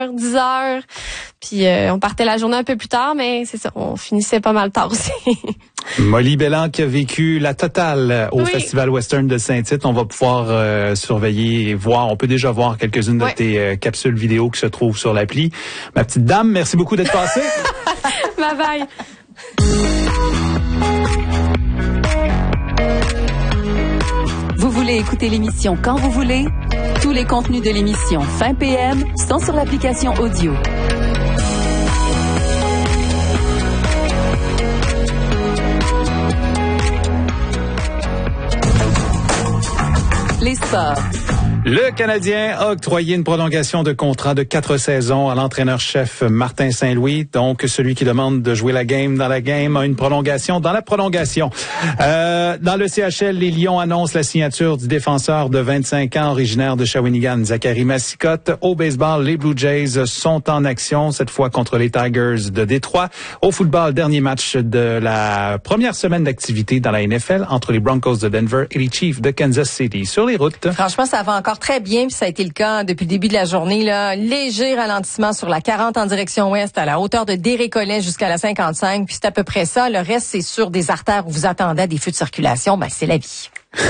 10h. Puis on partait la journée un peu plus tard, mais c'est ça, on finissait pas mal tard aussi. Molly Bellan qui a vécu la totale au Festival Western de Saint-Tite. On va pouvoir surveiller et voir. On peut déjà voir quelques-unes de tes capsules vidéo qui se trouvent sur l'appli. Ma petite dame, merci beaucoup d'être passée. Bye bye. Vous voulez écouter l'émission quand vous voulez? Tous les contenus de l'émission Fin PM sont sur l'application audio. Les sports. Le Canadien a octroyé une prolongation de contrat de 4 saisons à l'entraîneur-chef Martin Saint-Louis. Donc, celui qui demande de jouer la game dans la game a une prolongation dans la prolongation. Dans le CHL, les Lions annoncent la signature du défenseur de 25 ans, originaire de Shawinigan, Zachary Massicotte. Au baseball, les Blue Jays sont en action, cette fois contre les Tigers de Détroit. Au football, dernier match de la première semaine d'activité dans la NFL entre les Broncos de Denver et les Chiefs de Kansas City. Sur les routes. Franchement, ça va encore très bien, puis ça a été le cas depuis le début de la journée. Là. Léger ralentissement sur la 40 en direction ouest à la hauteur de Desrécollets jusqu'à la 55, puis c'est à peu près ça. Le reste, c'est sur des artères où vous attendez des feux de circulation. Ben, c'est la vie.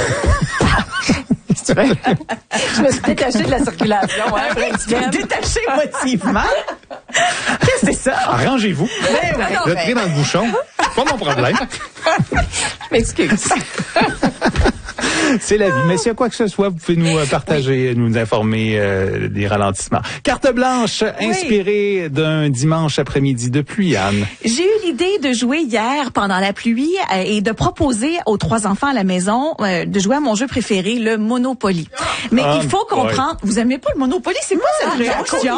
Je me suis détachée de la circulation. Détachée émotivement? Qu'est-ce que c'est ça? Arrangez-vous. Le pied dans le bouchon. Pas mon problème. Je m'excuse. C'est la vie. Mais s'il y a quoi que ce soit, vous pouvez nous partager, nous informer des ralentissements. Carte blanche inspirée d'un dimanche après-midi de pluie, Anne. J'ai eu l'idée de jouer hier pendant la pluie et de proposer aux 3 enfants à la maison de jouer à mon jeu préféré, le Monopoly. Mais il faut comprendre, vous aimez pas le Monopoly? C'est quoi cette réaction?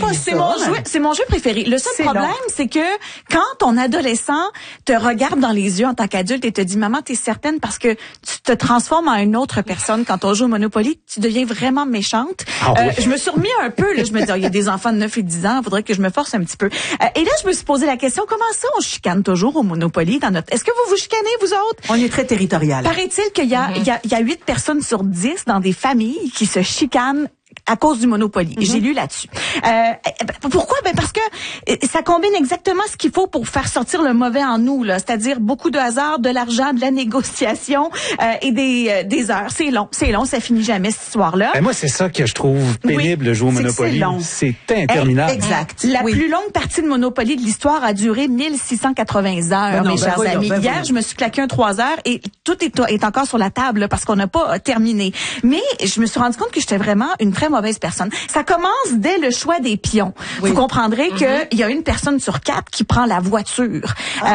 C'est mon jeu préféré. Le seul problème, c'est que quand ton adolescent te regarde dans les yeux en tant qu'adulte et te dit, maman, t'es certaine parce que tu te transformes en une autre personne quand on joue au Monopoly, tu deviens vraiment méchante. Je me suis remis un peu, là, je me dis, il y a des enfants de 9 et 10 ans, il faudrait que je me force un petit peu. Et là, je me suis posé la question, comment ça on chicane toujours au Monopoly dans notre... Est-ce que vous vous chicanez, vous autres? On est très territorial. Paraît-il qu'il y a 8 personnes sur 10 dans des familles qui se chicanent à cause du Monopoly. J'ai lu là-dessus. Pourquoi? Ben parce que ça combine exactement ce qu'il faut pour faire sortir le mauvais en nous, là. C'est-à-dire beaucoup de hasard, de l'argent, de la négociation et des heures. C'est long, ça finit jamais cette histoire-là. Ben moi, c'est ça que je trouve pénible de jouer au Monopoly. C'est interminable. Exact. La plus longue partie de Monopoly de l'histoire a duré 1680 heures, mes chers amis. Hier, je me suis claqué un 3 heures et tout est encore sur la table là, parce qu'on n'a pas terminé. Mais je me suis rendu compte que j'étais vraiment une très mauvaise personne. Ça commence dès le choix des pions. Vous comprendrez qu'il y a une personne sur 4 qui prend la voiture.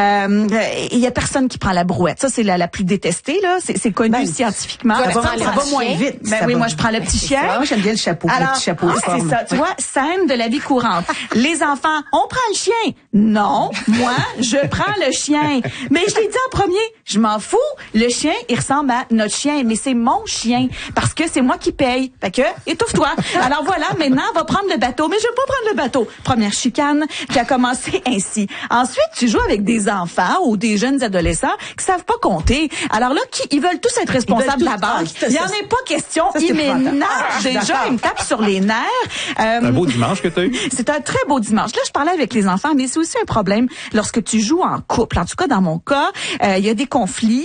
Il y a personne qui prend la brouette. Ça, c'est la plus détestée, là. C'est connu scientifiquement. Ça va moins vite. Moi, je prends le petit chien. Moi, j'aime bien le chapeau. Alors, le petit chapeau c'est ça. Tu vois, scène de la vie courante. Les enfants, on prend le chien. Non, moi, je prends le chien. Mais je l'ai dit en premier, je m'en fous. Le chien, il ressemble à notre chien, mais c'est mon chien parce que c'est moi qui paye. Fait que, étouffe-toi. Alors voilà, maintenant, on va prendre le bateau. Mais je veux pas prendre le bateau. Première chicane qui a commencé ainsi. Ensuite, tu joues avec des enfants ou des jeunes adolescents qui savent pas compter. Alors là, ils veulent tous être responsables de la banque. Il y en a pas question. Ils m'énervent déjà. Ils me tapent sur les nerfs. Un beau dimanche que tu as eu. C'est un très beau dimanche. Là, je parlais avec les enfants, mais c'est aussi un problème lorsque tu joues en couple. En tout cas, dans mon cas, il y a des conflits.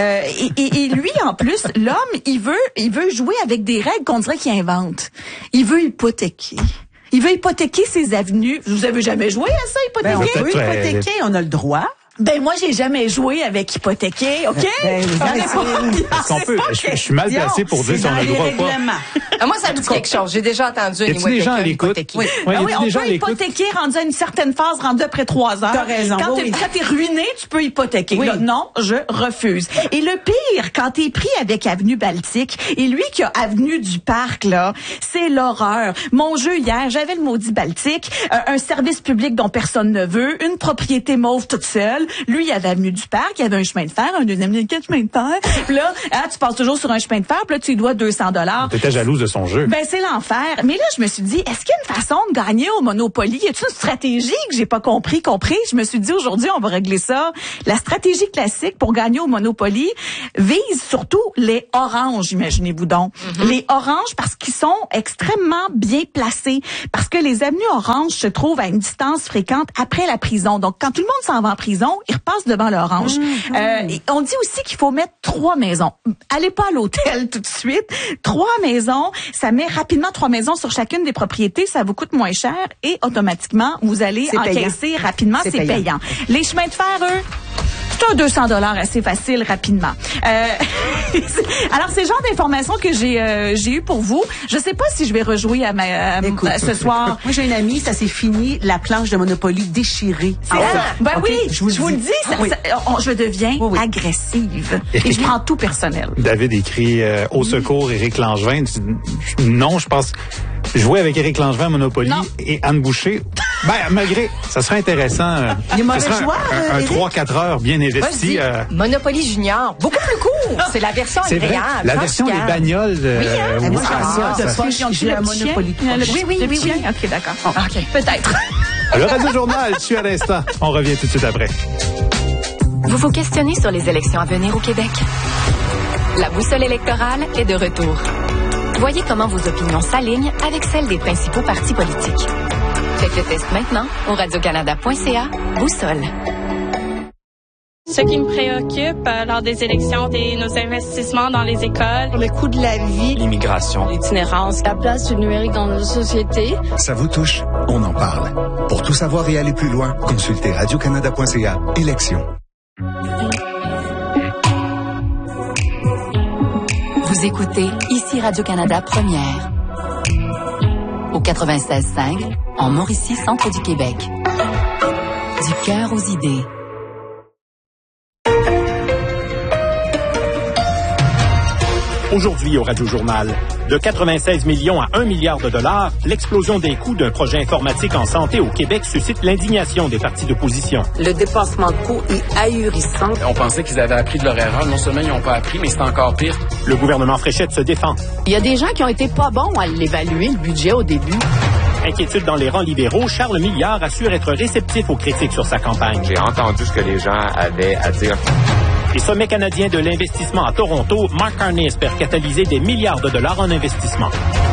Et lui, en plus, l'homme, il veut jouer avec des règles qu'on dirait qu'il invente. Il veut hypothéquer. Il veut hypothéquer ses avenues. Vous avez jamais joué à ça, hypothéquer? On peut hypothéquer, on a le droit. Ben moi j'ai jamais joué avec hypothéquer, OK? Je suis mal placé pour dire si on a le droit ou pas. Moi ça me dit quelque chose. J'ai déjà entendu des gens à l'écoute. Oui, on peut hypothéquer rendu à une certaine phase, rendu après 3 heures. T'as raison. Quand t'es ruiné, tu peux hypothéquer. Là, non, je refuse. Et le pire, quand t'es pris avec Avenue Baltique et lui qui a Avenue du Parc là, c'est l'horreur. Mon jeu hier, j'avais le maudit Baltique, un service public dont personne ne veut, une propriété mauve toute seule. l'école. Lui, il y avait l'avenue du Parc, il y avait un chemin de fer, un deuxième ligne, chemin de fer. Puis là, tu passes toujours sur un chemin de fer, puis là, tu lui dois $200. T'étais jalouse de son jeu. Ben, c'est l'enfer. Mais là, je me suis dit, est-ce qu'il y a une façon de gagner au Monopoly? Y a-t-il une stratégie que j'ai pas compris? Je me suis dit, aujourd'hui, on va régler ça. La stratégie classique pour gagner au Monopoly vise surtout les oranges, imaginez-vous donc. Les oranges, parce qu'ils sont extrêmement bien placés. Parce que les avenues oranges se trouvent à une distance fréquente après la prison. Donc, quand tout le monde s'en va en prison, ils repassent devant l'orange. Et on dit aussi qu'il faut mettre 3 maisons. Allez pas à l'hôtel tout de suite. 3 maisons, ça met rapidement 3 maisons sur chacune des propriétés, ça vous coûte moins cher et automatiquement, vous allez encaisser rapidement, c'est payant. Les chemins de fer, eux, c'est un $200 assez facile rapidement. Alors c'est le genre d'informations que j'ai eu pour vous. Je sais pas si je vais rejouer Écoute, ce soir. Moi j'ai une amie, ça s'est fini, la planche de Monopoly déchirée. Oui, je vous le dis, oui. je deviens agressive et je prends tout personnel. David écrit au secours Éric Langevin. Non, je pense jouer avec Éric Langevin à Monopoly et Anne Boucher. Ben malgré, ça serait intéressant. Il est mauvais joueur, un 3-4 heures bien investi. Monopoly Junior, beaucoup plus court. C'est la version agréable. Vrai, la version des bagnoles. Moi j'ai un Monopoly. Oui. OK, d'accord. OK, peut-être. Le Radio Journal, suit à l'instant. On revient tout de suite après. Vous vous questionnez sur les élections à venir au Québec? La boussole électorale est de retour. Voyez comment vos opinions s'alignent avec celles des principaux partis politiques. Faites le test maintenant au radiocanada.ca. Boussole. Ce qui me préoccupe lors des élections, c'est nos investissements dans les écoles, le coût de la vie, l'immigration, l'itinérance, la place du numérique dans nos sociétés. Ça vous touche? On en parle. Pour tout savoir et aller plus loin, consultez radiocanada.ca. Élections. Vous écoutez ici Radio-Canada Première. Au 96.5, en Mauricie, centre du Québec. Du cœur aux idées. Aujourd'hui au Radio Journal, de 96 millions à 1 milliard de dollars, l'explosion des coûts d'un projet informatique en santé au Québec suscite l'indignation des partis d'opposition. Le dépassement de coûts est ahurissant. On pensait qu'ils avaient appris de leur erreur. Non seulement ils n'ont pas appris, mais c'est encore pire. Le gouvernement Fréchette se défend. Il y a des gens qui ont été pas bons à l'évaluer, le budget au début. Inquiétude dans les rangs libéraux, Charles Milliard assure être réceptif aux critiques sur sa campagne. J'ai entendu ce que les gens avaient à dire. Les sommets canadiens de l'investissement à Toronto, Mark Carney espère catalyser des milliards de dollars en investissement.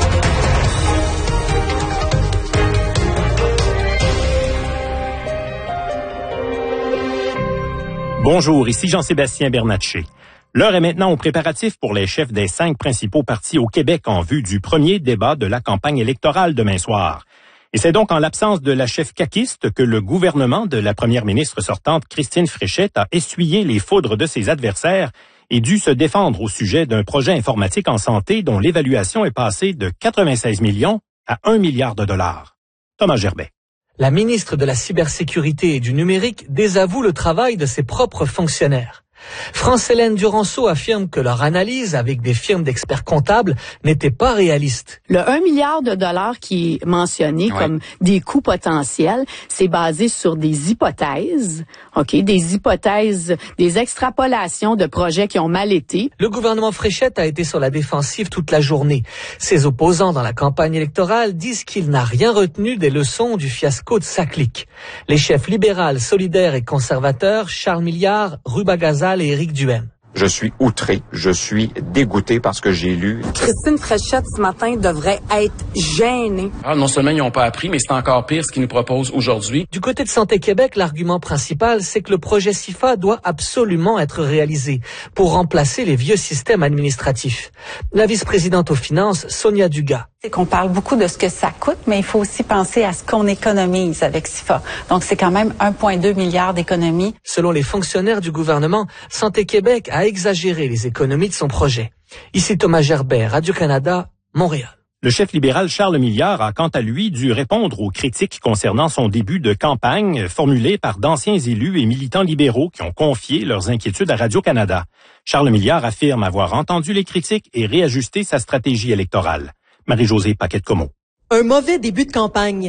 Bonjour, ici Jean-Sébastien Bernatchez. L'heure est maintenant aux préparatifs pour les chefs des 5 principaux partis au Québec en vue du premier débat de la campagne électorale demain soir. Et c'est donc en l'absence de la chef caquiste que le gouvernement de la première ministre sortante Christine Fréchette a essuyé les foudres de ses adversaires et dû se défendre au sujet d'un projet informatique en santé dont l'évaluation est passée de 96 millions à 1 milliard de dollars. Thomas Gerbet. La ministre de la Cybersécurité et du Numérique désavoue le travail de ses propres fonctionnaires. France-Hélène Duranceau affirme que leur analyse avec des firmes d'experts comptables n'était pas réaliste. Le 1 milliard de dollars qui est mentionné comme des coûts potentiels, c'est basé sur des hypothèses, des hypothèses, des extrapolations de projets qui ont mal été. Le gouvernement Fréchette a été sur la défensive toute la journée. Ses opposants dans la campagne électorale disent qu'il n'a rien retenu des leçons du fiasco de Saclic. Les chefs libéral, solidaires et conservateurs, Charles Milliard, Ruba Gazal et Éric Duhaime. Je suis outré, je suis dégoûté parce que j'ai lu. Christine Fréchette, ce matin, devrait être gênée. Non seulement ils n'ont pas appris, mais c'est encore pire ce qu'ils nous proposent aujourd'hui. Du côté de Santé Québec, l'argument principal, c'est que le projet SIFA doit absolument être réalisé pour remplacer les vieux systèmes administratifs. La vice-présidente aux finances, Sonia Dugas. C'est qu'on parle beaucoup de ce que ça coûte, mais il faut aussi penser à ce qu'on économise avec SIFA. Donc, c'est quand même 1,2 milliard d'économies. Selon les fonctionnaires du gouvernement, Santé Québec a exagéré les économies de son projet. Ici Thomas Gerbet, Radio-Canada, Montréal. Le chef libéral Charles Milliard a quant à lui dû répondre aux critiques concernant son début de campagne formulées par d'anciens élus et militants libéraux qui ont confié leurs inquiétudes à Radio-Canada. Charles Milliard affirme avoir entendu les critiques et réajusté sa stratégie électorale. Marie-Josée Paquette-Comeau. Un mauvais début de campagne.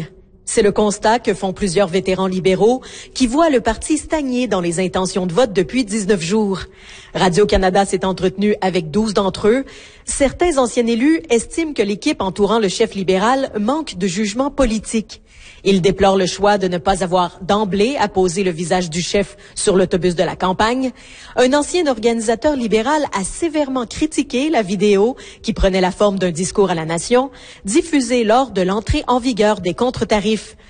C'est le constat que font plusieurs vétérans libéraux qui voient le parti stagner dans les intentions de vote depuis 19 jours. Radio-Canada s'est entretenu avec 12 d'entre eux. Certains anciens élus estiment que l'équipe entourant le chef libéral manque de jugement politique. Ils déplorent le choix de ne pas avoir d'emblée apposé le visage du chef sur l'autobus de la campagne. Un ancien organisateur libéral a sévèrement critiqué la vidéo qui prenait la forme d'un discours à la nation, diffusée lors de l'entrée en vigueur des contre-tarifs.